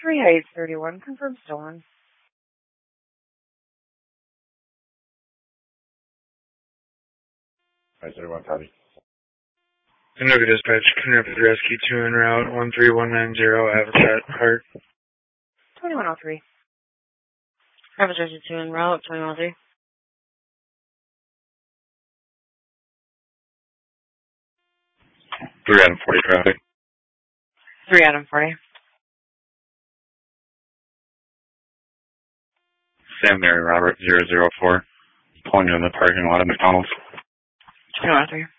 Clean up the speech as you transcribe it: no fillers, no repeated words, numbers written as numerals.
3831, confirmed stolen. All right, 31, copy. Canoga Dispatch, Rapid Rescue 2 en route, 13190, Habitat, Heart. 2103. Rapid Rescue 2 en route, 2103. 3 Adam 40 traffic. 3 Adam 40. Sam Mary Robert 004. Pulling in the parking lot of McDonald's. 2103.